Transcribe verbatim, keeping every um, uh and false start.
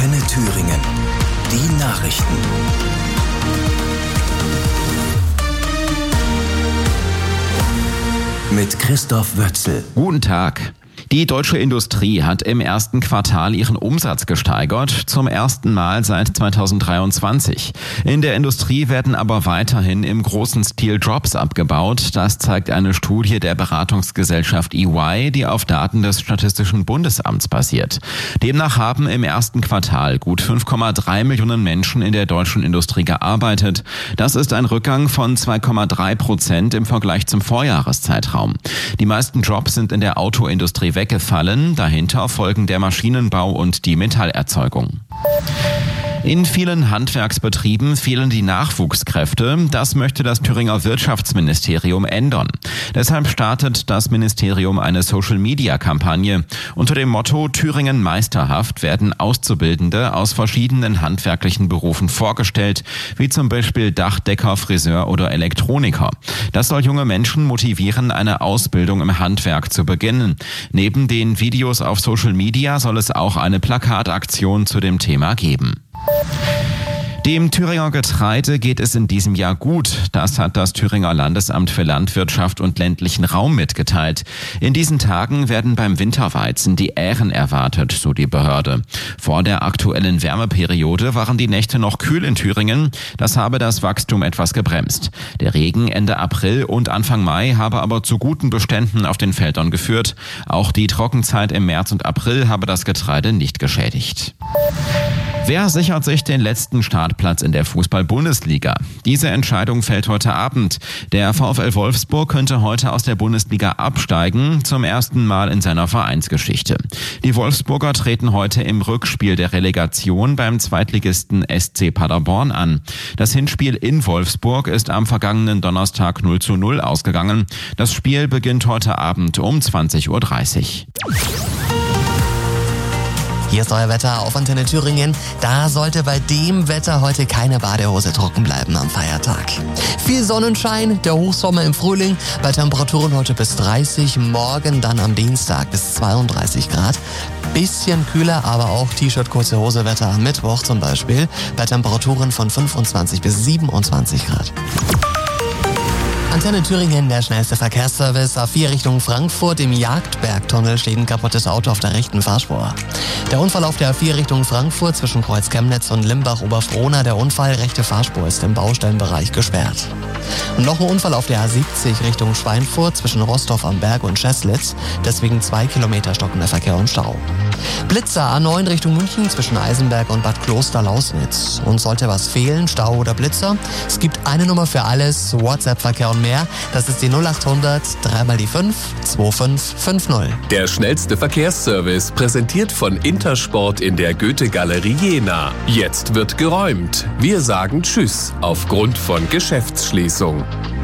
Antenne Thüringen. Die Nachrichten. Mit Christoph Wötzel. Guten Tag. Die deutsche Industrie hat im ersten Quartal ihren Umsatz gesteigert, zum ersten Mal seit zweitausenddreiundzwanzig. In der Industrie werden aber weiterhin im großen Stil Jobs abgebaut. Das zeigt eine Studie der Beratungsgesellschaft E Y, die auf Daten des Statistischen Bundesamts basiert. Demnach haben im ersten Quartal gut fünf Komma drei Millionen Menschen in der deutschen Industrie gearbeitet. Das ist ein Rückgang von zwei Komma drei Prozent im Vergleich zum Vorjahreszeitraum. Die meisten Jobs sind in der Autoindustrie weggefallen. Dahinter folgen der Maschinenbau und die Metallerzeugung. In vielen Handwerksbetrieben fehlen die Nachwuchskräfte. Das möchte das Thüringer Wirtschaftsministerium ändern. Deshalb startet das Ministerium eine Social-Media-Kampagne. Unter dem Motto Thüringen meisterhaft werden Auszubildende aus verschiedenen handwerklichen Berufen vorgestellt, wie zum Beispiel Dachdecker, Friseur oder Elektroniker. Das soll junge Menschen motivieren, eine Ausbildung im Handwerk zu beginnen. Neben den Videos auf Social Media soll es auch eine Plakataktion zu dem Thema geben. Dem Thüringer Getreide geht es in diesem Jahr gut. Das hat das Thüringer Landesamt für Landwirtschaft und ländlichen Raum mitgeteilt. In diesen Tagen werden beim Winterweizen die Ähren erwartet, so die Behörde. Vor der aktuellen Wärmeperiode waren die Nächte noch kühl in Thüringen. Das habe das Wachstum etwas gebremst. Der Regen Ende April und Anfang Mai habe aber zu guten Beständen auf den Feldern geführt. Auch die Trockenzeit im März und April habe das Getreide nicht geschädigt. Wer sichert sich den letzten Startplatz in der Fußball-Bundesliga? Diese Entscheidung fällt heute Abend. Der VfL Wolfsburg könnte heute aus der Bundesliga absteigen, zum ersten Mal in seiner Vereinsgeschichte. Die Wolfsburger treten heute im Rückspiel der Relegation beim Zweitligisten S C Paderborn an. Das Hinspiel in Wolfsburg ist am vergangenen Donnerstag null zu null ausgegangen. Das Spiel beginnt heute Abend um zwanzig Uhr dreißig. Hier ist euer Wetter auf Antenne Thüringen. Da sollte bei dem Wetter heute keine Badehose trocken bleiben am Feiertag. Viel Sonnenschein, der Hochsommer im Frühling, bei Temperaturen heute bis dreißig, morgen dann am Dienstag bis zweiunddreißig Grad. Bisschen kühler, aber auch T-Shirt, kurze Hose Wetter am Mittwoch zum Beispiel, bei Temperaturen von fünfundzwanzig bis siebenundzwanzig Grad. Antenne Thüringen, der schnellste Verkehrsservice. A vier Richtung Frankfurt. Im Jagdbergtunnel steht ein kaputtes Auto auf der rechten Fahrspur. Der Unfall auf der A vier Richtung Frankfurt zwischen Kreuz Chemnitz und Limbach-Oberfrohna. Der Unfall, rechte Fahrspur ist im Baustellenbereich gesperrt. Und noch ein Unfall auf der A siebzig Richtung Schweinfurt zwischen Rostorf am Berg und Scheßlitz. Deswegen zwei Kilometer stockender Verkehr und Stau. Blitzer A neun Richtung München zwischen Eisenberg und Bad Kloster-Lausnitz. Und sollte was fehlen, Stau oder Blitzer, es gibt eine Nummer für alles, WhatsApp-Verkehr und mehr. Das ist die null acht hundert, drei mal die fünf, zwei fünf fünf null. Der schnellste Verkehrsservice, präsentiert von Intersport in der Goethe-Galerie Jena. Jetzt wird geräumt. Wir sagen Tschüss aufgrund von Geschäftsschließung.